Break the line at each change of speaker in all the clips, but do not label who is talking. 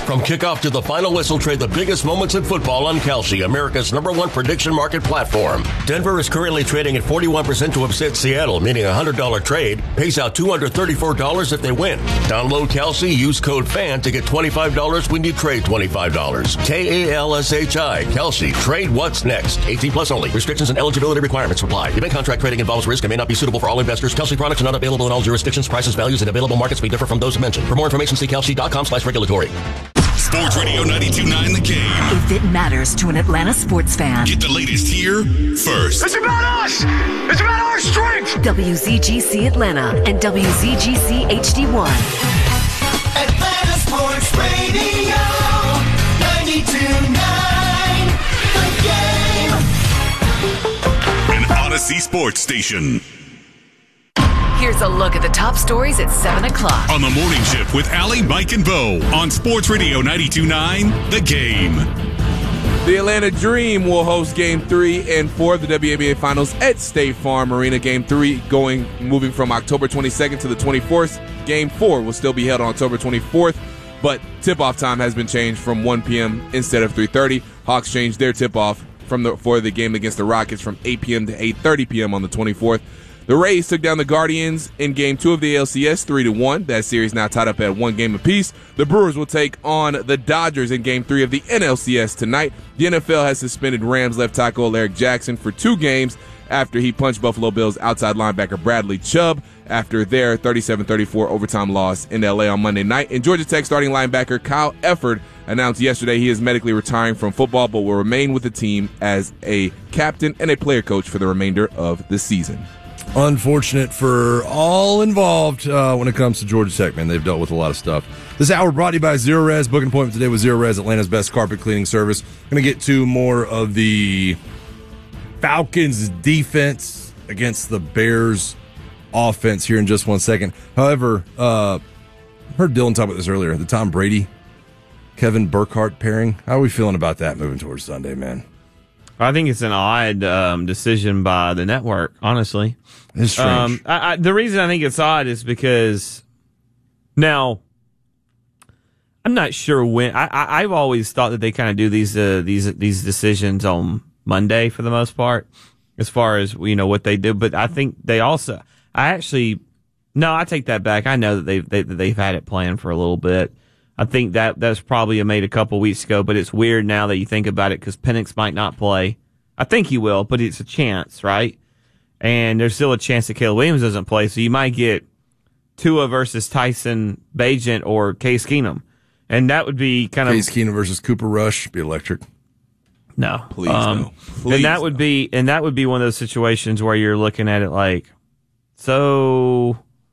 From kickoff to the final whistle, trade the biggest moments in football on Kalshi, America's #1 prediction market platform. Denver is currently trading at 41% to upset Seattle, meaning a $100 trade pays out $234 if they win. Download Kalshi, use code FAN to get $25 when you trade $25. Kalshi, Kalshi. Trade what's next. 18 plus only. Restrictions and eligibility requirements apply. Event contract trading involves risk and may not be suitable for all investors. Kalshi products are not available in all jurisdictions. Prices, values, and available markets may differ from those mentioned. For more information, see kalshi.com/regulatory.
Sports Radio 92.9 The Game.
If it matters to an Atlanta sports fan.
Get the latest here first.
It's about us! It's about our strength!
WZGC Atlanta and WZGC HD1.
Atlanta Sports Radio 92.9 The Game.
An Odyssey Sports Station.
Here's a look at the top stories at 7 o'clock.
On the morning shift with Allie, Mike, and Bo on Sports Radio 92.9 The Game.
The Atlanta Dream will host Game 3 and 4 of the WNBA Finals at State Farm Arena. Game 3 moving from October 22nd to the 24th. Game 4 will still be held on October 24th, but tip-off time has been changed from 1 p.m. instead of 3:30. Hawks changed their tip-off for the game against the Rockets from 8 p.m. to 8:30 p.m. on the 24th. The Rays took down the Guardians in Game 2 of the ALCS 3-1. That series now tied up at 1 game apiece. The Brewers will take on the Dodgers in Game 3 of the NLCS tonight. The NFL has suspended Rams left tackle Eric Jackson for 2 games after he punched Buffalo Bills outside linebacker Bradley Chubb after their 37-34 overtime loss in L.A. on Monday night. And Georgia Tech starting linebacker Kyle Efford announced yesterday he is medically retiring from football but will remain with the team as a captain and a player coach for the remainder of the season.
Unfortunate for all involved when it comes to Georgia Tech, man. They've dealt with a lot of stuff. This hour brought to you by Zero Res. Book an appointment today with Zero Res, Atlanta's best carpet cleaning service. Going to get to more of the Falcons' defense against the Bears' offense here in just 1 second. However, heard Dylan talk about this earlier, the Tom Brady, Kevin Burkhardt pairing. How are we feeling about that moving towards Sunday, man?
I think it's an odd decision by the network, honestly.
It's strange.
The reason I think it's odd is because now I'm not sure when. I've always thought that they kind of do these decisions on Monday for the most part, as far as what they do. But I think they also. I take that back. I know that they've had it planned for a little bit. I think that's probably made a couple weeks ago, but it's weird now that you think about it because Penix might not play. I think he will, but it's a chance, right? And there's still a chance that Caleb Williams doesn't play, so you might get Tua versus Tyson Bagent or Case Keenum. And that would be kind of...
Case Keenum versus Cooper Rush be electric.
No.
Please, no. Please,
and that would be one of those situations where you're looking at it like, so...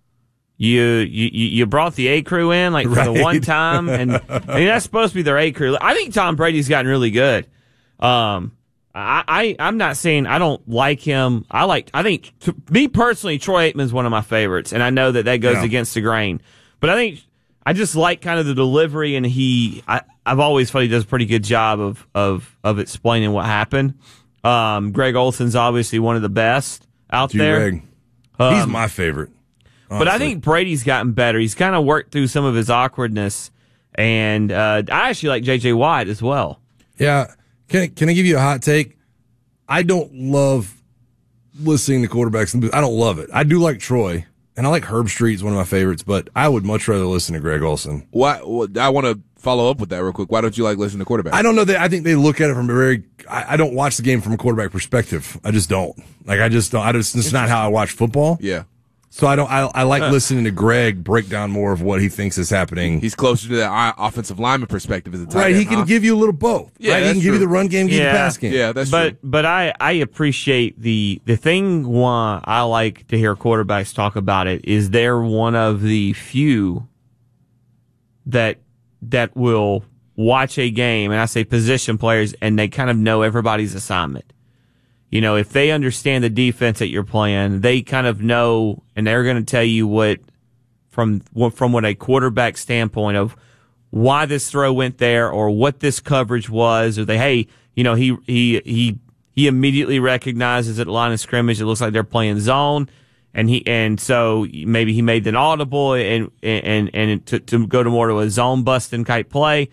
You brought the A crew in for the one time, and that's supposed to be their A crew. I think Tom Brady's gotten really good. I'm not saying I don't like him. Me personally, Troy Aikman's one of my favorites, and I know that goes against the grain. But I just like kind of the delivery, and I've always felt he does a pretty good job of explaining what happened. Greg Olson's obviously one of the best out there.
Greg. He's my favorite. Honestly.
But I think Brady's gotten better. He's kind of worked through some of his awkwardness, and I actually like J.J. Watt as well.
Yeah. Can I give you a hot take? I don't love listening to quarterbacks. I don't love it. I do like Troy, and I like Herb Street's one of my favorites, but I would much rather listen to Greg Olson.
Why? I want to follow up with that real quick. Why don't you like listening to quarterbacks?
I don't know. I think they look at it from I don't watch the game from a quarterback perspective. I just don't. It's not how I watch football.
Yeah.
So I like listening to Greg break down more of what he thinks is happening.
He's closer to the offensive lineman perspective as a tight
right.
end,
He can give you a little both.
Yeah,
right? He can give you the run game, give you the pass game.
Yeah, that's true.
But I appreciate the thing. Why I like to hear quarterbacks talk about it is they're one of the few that will watch a game, and I say position players, and they kind of know everybody's assignment. If they understand the defense that you're playing, they kind of know, and they're going to tell you from what a quarterback standpoint of why this throw went there or what this coverage was, or he immediately recognizes at line of scrimmage it looks like they're playing zone, and so maybe he made an audible and to go to more to a zone busting type play.